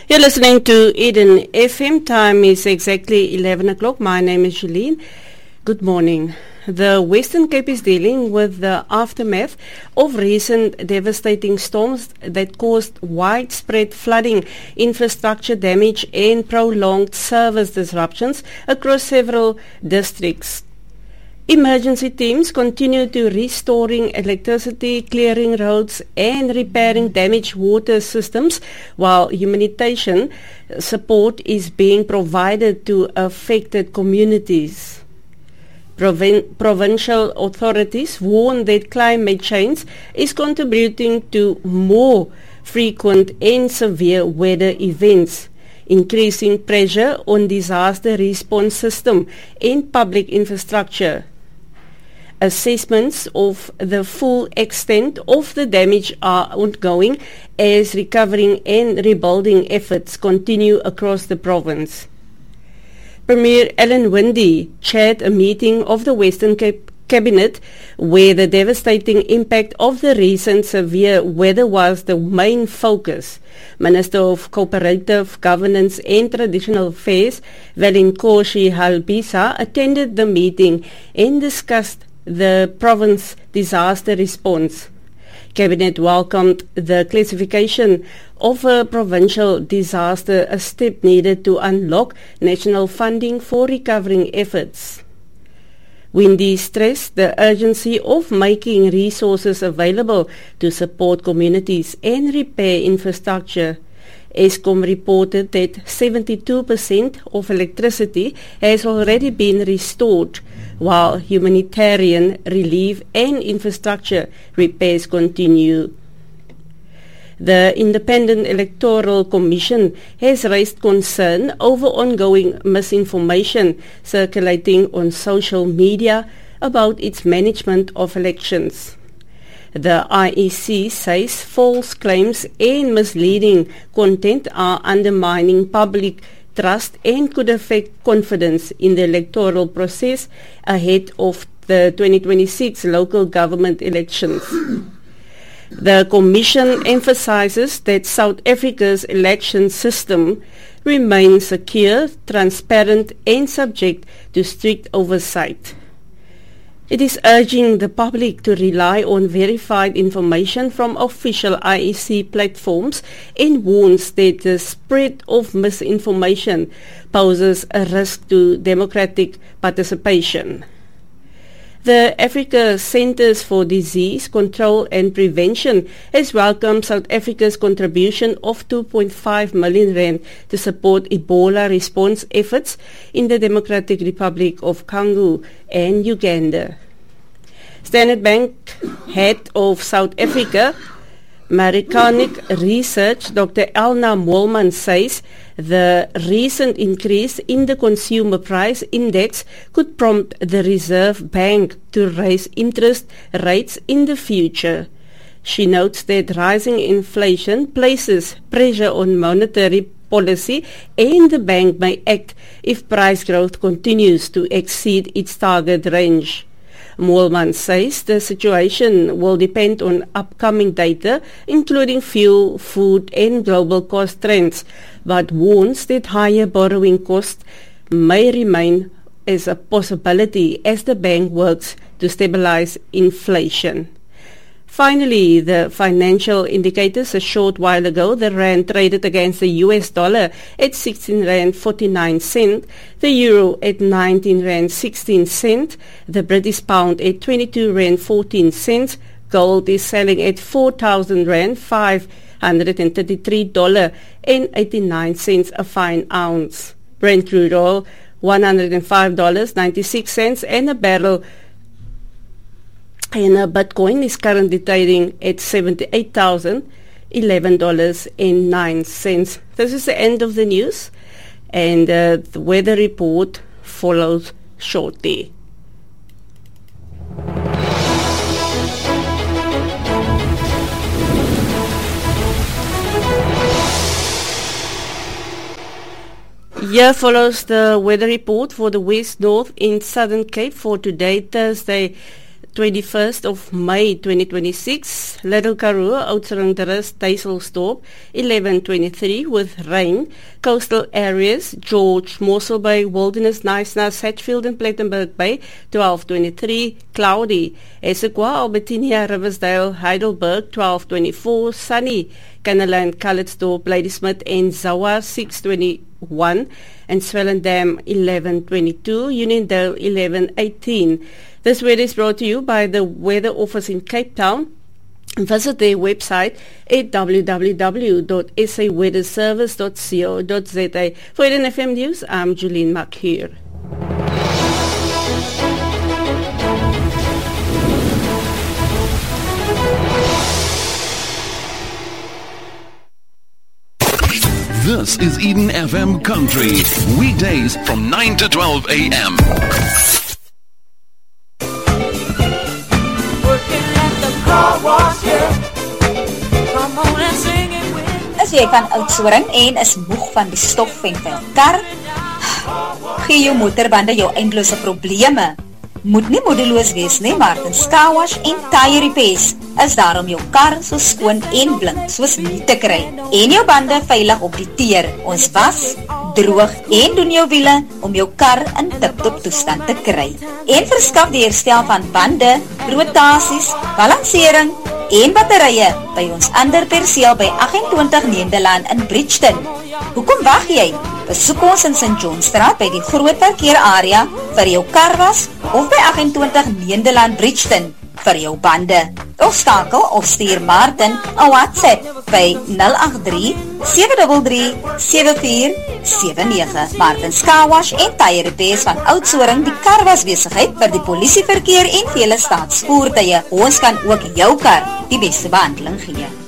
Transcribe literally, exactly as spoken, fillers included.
You're listening to Eden F M. Time is exactly eleven o'clock. My name is Jeline. Good morning. The Western Cape is dealing with the aftermath of recent devastating storms that caused widespread flooding, infrastructure damage and prolonged service disruptions across several districts. Emergency teams continue to restoring electricity, clearing roads and repairing damaged water systems, while humanitarian support is being provided to affected communities. Provin- provincial authorities warn that climate change is contributing to more frequent and severe weather events, increasing pressure on disaster response system and public infrastructure. Assessments of the full extent of the damage are ongoing as recovering and rebuilding efforts continue across the province. Premier Alan Winde chaired a meeting of the Western Cape Cabinet where the devastating impact of the recent severe weather was the main focus. Minister of Cooperative Governance and Traditional Affairs, Valinkosi Halbisa, attended the meeting and discussed the province disaster response. Cabinet welcomed the classification of a provincial disaster, a step needed to unlock national funding for recovering efforts. Winde stressed the urgency of making resources available to support communities and repair infrastructure. Eskom reported that seventy-two percent of electricity has already been restored, while humanitarian relief and infrastructure repairs continue. The Independent Electoral Commission has raised concern over ongoing misinformation circulating on social media about its management of elections. The I E C says false claims and misleading content are undermining public trust and could affect confidence in the electoral process ahead of the twenty twenty-six local government elections. The Commission emphasizes that South Africa's election system remains secure, transparent and subject to strict oversight. It is urging the public to rely on verified information from official I E C platforms and warns that the spread of misinformation poses a risk to democratic participation. The Africa Centers for Disease Control and Prevention has welcomed South Africa's contribution of two point five million rand to support Ebola response efforts in the Democratic Republic of Congo and Uganda. Standard Bank head of South Africa, Mariconic Research, Doctor Elna Moelman, says the recent increase in the consumer price index could prompt the Reserve Bank to raise interest rates in the future. She notes that rising inflation places pressure on monetary policy and the bank may act if price growth continues to exceed its target range. Moelman says the situation will depend on upcoming data, including fuel, food and global cost trends, but warns that higher borrowing costs may remain as a possibility as the bank works to stabilize inflation. Finally, the financial indicators. A short while ago, the rand traded against the U S dollar at sixteen rand forty-nine cent, the euro at nineteen rand sixteen cent, the British pound at twenty-two rand fourteen cents. Gold is selling at four thousand rand five hundred thirty-three dollars and eighty-nine cents a fine ounce. Brent crude oil one hundred five dollars and ninety-six cents, and a barrel And uh, Bitcoin is currently trading at seventy-eight thousand eleven dollars and nine cents. This is the end of the news, and uh, the weather report follows shortly. Here follows the weather report for the West, North and Southern Cape for today, Thursday, twenty-first of May twenty twenty-six, Little Karoo, Oudtshoorn, Duiselsdorp, eleven twenty-three with rain. Coastal areas, George, Mossel Bay, Wilderness, Knysna, Satchfield and Plettenberg Bay, twelve twenty-three, cloudy. Essequa, Albertinia, Riversdale, Heidelberg, twelve twenty-four, sunny. Cannaland, Calitzdorp, Ladysmith and Zawa, six twenty-one, and Swellendam, eleven twenty-two, Uniondale, eleven eighteen. This weather is brought to you by the Weather Office in Cape Town. Visit their website at w w w dot s a weather service dot co dot z a. For Eden F M News, I'm Julene Macquer. This is Eden F M Country, weekdays from nine to twelve a m. As jy van Oudtshoorn en is moeg van die stof en vuil kar, gee jou motorbande jou eindelose probleme. Moet nie moedeloos wees nie, Martins Car Wash en Tire Repairs is daar om jou kar so skoon en blink soos nie te kry en jou bande veilig op die teer. Ons was, droog en doen jou wiele om jou kar in tip-top toestand te kry. En verskaf die herstel van bande, rotasies, balansering en batterye by ons ander perseel by agt-en-twintig Nederland in Bridgeton. Hoekom wag jy? Besoek ons in Saint Johnstraat by die groot parkeerarea vir jou karwas of by agt-en-twintig Nederland Bridgeton vir jou bande. Of skakel of stuur Martin 'n WhatsApp by nul agt drie, sewe drie drie, sewe vier sewe nege. Martins Car Wash en Tire Repairs van Oudtshoorn, die karwasbesigheid vir die polisieverkeer en vele staatsvoertuie. Ons kan ook jou kar die beste behandeling gee.